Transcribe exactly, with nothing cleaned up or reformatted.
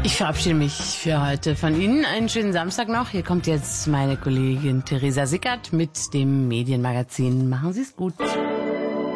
Ich verabschiede mich für heute von Ihnen. Einen schönen Samstag noch. Hier kommt jetzt meine Kollegin Theresa Sickert mit dem Medienmagazin. Machen Sie es gut.